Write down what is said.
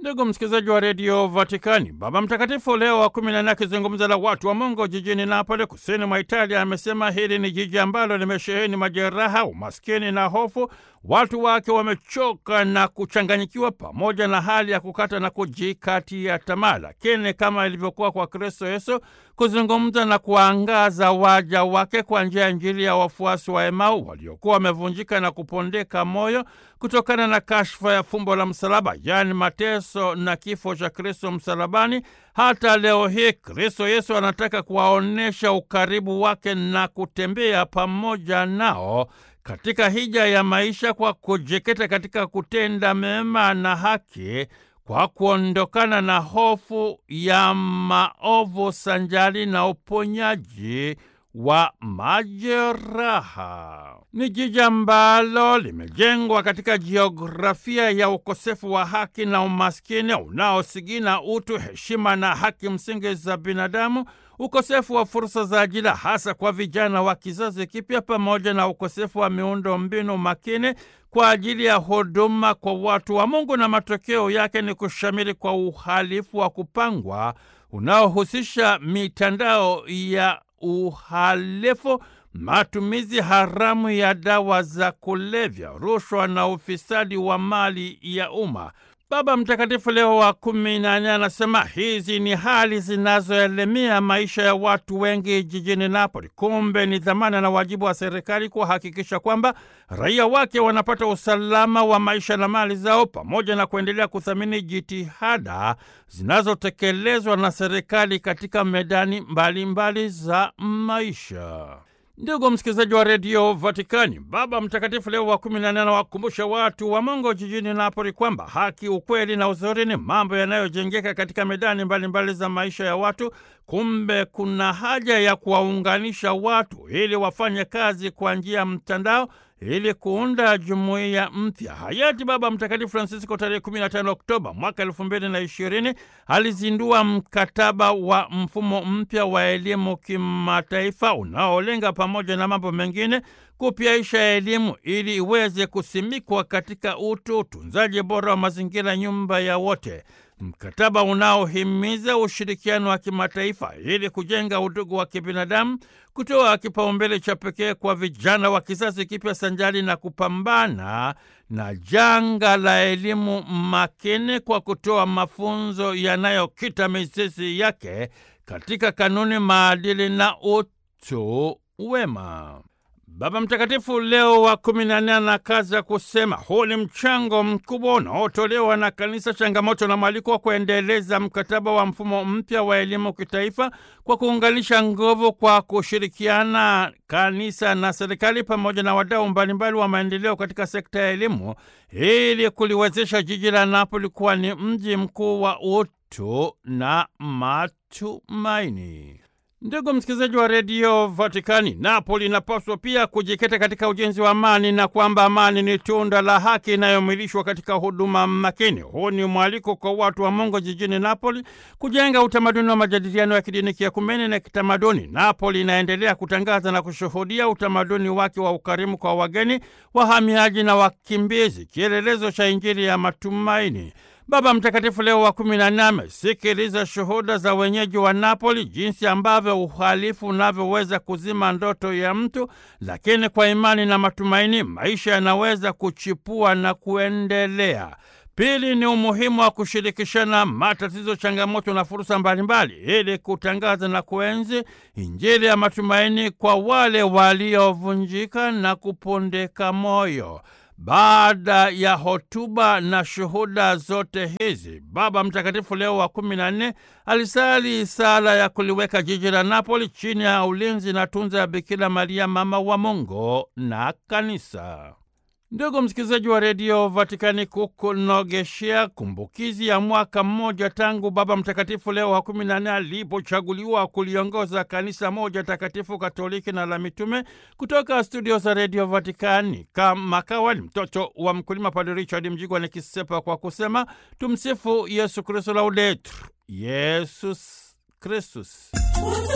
Ndugu msikilizaji wa redio Vatikani, Baba Mtakatifu Leo wa 14 akizungumza na watu wa Mungu jijini Napoli, kusini mwa Italia, amesema hili ni jiji ambalo limesheheni majeraha, umaskini na hofu. Watu wake wamechoka na kuchanganyikiwa, pamoja na hali ya kukata na kujikatia tamaa. Lakini kama ilivyokuwa kwa Kristo Yesu, kuzungumza na kuangaza waja wake kwa njia ya Injili ya wafuasi wa Emau waliokuwa wamevunjika na kupondeka moyo kutokana na kashfa ya fumbo la msalaba, yaani mateso na kifo cha Kristo msalabani. Hata leo hii Kristo Yesu anataka kuwaonesha ukaribu wake na kutembea pamoja nao katika hija ya maisha kwa kujikita katika kutenda mema na haki, kwa kuondokana na hofu ya maovu sanjari na uponyaji wa majeraha. Ni jiji ambalo limejengwa katika jiografia ya ukosefu wa haki na umaskini unaosigina utu, heshima na haki msingi za binadamu, ukosefu wa fursa za ajira hasa kwa vijana wa kizazi kipya, pamoja na ukosefu wa miundo mbinu makini kwa ajili ya huduma kwa watu wa Mungu, na matokeo yake ni kushamiri kwa uhalifu wa kupangwa unaohusisha mitandao ya uhalifu, matumizi haramu ya dawa za kulevya, rushwa na ufisadi wa mali ya umma. Baba Mtakatifu Leo wa 14 anasema hizi ni hali zinazoelemea maisha ya watu wengi jijini Napoli. Kumbe ni dhamana na wajibu wa serikali kuhakikisha kwamba raia wake wanapata usalama wa maisha na mali zao, pamoja na kuendelea kuthamini jitihada zinazotekelezwa na serikali katika medani mbalimbali za maisha. Ndugu msikilizaji wa redio Vatikani, Baba Mtakatifu Leo wa 14 anawakumbusha watu wa Mungu jijini Napoli kwamba haki, ukweli na uzuri ni mambo yanayojengeka katika medani mbalimbali za maisha ya watu. Kumbe kuna haja ya kuwaunganisha watu ili wafanye kazi kwa njia ya mtandao ili kuunda jumuiya mpya. Hayati Baba Mtakatifu Francisco tarehe 15 Oktoba mwaka 2020 alizindua mkataba wa mfumo mpya wa elimu kimataifa unaolenga pamoja na mambo mengine kupyaisha elimu ili iweze kusimikwa katika utu, utunzaji bora wa mazingira, nyumba ya wote. Mkataba unaohimiza ushirikiano wa kimataifa ili kujenga udugu wa kibinadamu, kutoa kipaumbele cha pekee kwa vijana wa kizazi kipya sanjari na kupambana na janga la elimu makini kwa kutoa mafunzo yanayokita mizizi yake katika kanuni, maadili na utu wema. Baba Mtakatifu Leo wa 14 anakaza kusema huu ni mchango mkubwa unaotolewa na Kanisa, changamoto na mwaliko wa kuendeleza mkataba wa mfumo mpya wa elimu kitaifa kwa kuunganisha nguvu kwa kushirikiana Kanisa na serikali pamoja na wadau mbalimbali wa maendeleo katika sekta ya elimu ili kuliwezesha jiji la Napoli kuwa ni mji mkuu wa utu na matumaini. Ndugu msikilizaji wa redio Vatikani, Napoli inapaswa pia kujikita katika ujenzi wa amani, na kwamba amani ni tunda la haki inayomwilishwa katika huduma makini. Huu ni mwaliko kwa watu wa Mungu jijini Napoli kujenga utamaduni wa majadiliano ya kidini, kiekumene na kitamaduni. Napoli inaendelea kutangaza na kushuhudia utamaduni wake wa ukarimu kwa wageni, wahamiaji na wakimbizi, kielelezo cha Injili ya matumaini. Baba Mtakatifu Leo wa 14 amesikiliza shuhuda za wenyeji wa Napoli, jinsi ambavyo uhalifu unavyoweza kuzima ndoto ya mtu, lakini kwa imani na matumaini maisha yanaweza kuchipua na kuendelea. Pili ni umuhimu wa kushirikishana matatizo, changamoto na fursa mbalimbali ili kutangaza na kuenzi Injili ya matumaini kwa wale waliovunjika na kupondeka moyo. Baada ya hotuba na shuhuda zote hizi, Baba Mtakatifu Leo wa 14 alisali sala ya kuliweka jiji la Napoli chini ya ulinzi na tunza ya Bikira Maria, mama wa Mungu na Kanisa. Ndugu msikilizaji wa redio Vatikani, kukunogeshea kumbukizi ya mwaka mmoja tangu Baba Mtakatifu Leo wa 14 alipochaguliwa kuliongoza kanisa moja takatifu, katoliki na la mitume, kutoka studio za redio Vatikani kama kawa ni mtoto wa mkulima, Padre Richard Mjigwa nikisepa kwa kusema tumsifu Yesu Kristo, laudetur Yesus Kristus.